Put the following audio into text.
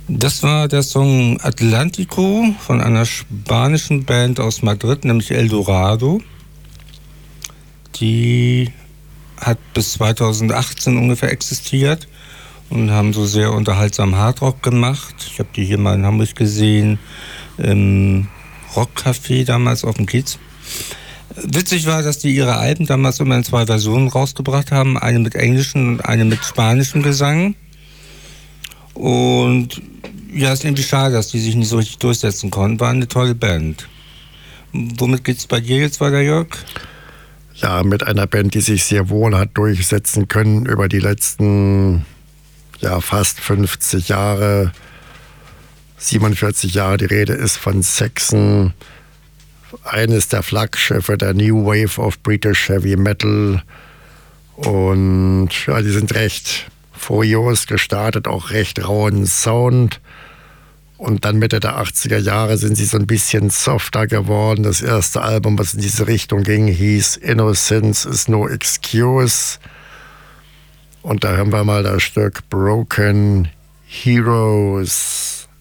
Das war der Song Atlántico von einer spanischen Band aus Madrid, nämlich El Dorado. Die hat bis 2018 ungefähr existiert und haben so sehr unterhaltsamen Hardrock gemacht. Ich habe die hier mal in Hamburg gesehen, im Rockcafé damals auf dem Kiez. Witzig war, dass die ihre Alben damals immer in 2 Versionen rausgebracht haben, eine mit englischem und eine mit spanischem Gesang. Und ja, ist irgendwie schade, dass die sich nicht so richtig durchsetzen konnten. War eine tolle Band. Womit geht's bei dir jetzt weiter, Jörg? Ja, mit einer Band, die sich sehr wohl hat durchsetzen können über die letzten fast 50 Jahre, 47 Jahre. Die Rede ist von Saxon, eines der Flaggschiffe der New Wave of British Heavy Metal. Und ja, die sind recht furios gestartet, auch recht rauen Sound. Und dann Mitte der 80er Jahre sind sie so ein bisschen softer geworden. Das erste Album, was in diese Richtung ging, hieß Innocence is no excuse. Und da hören wir mal das Stück Broken Heroes.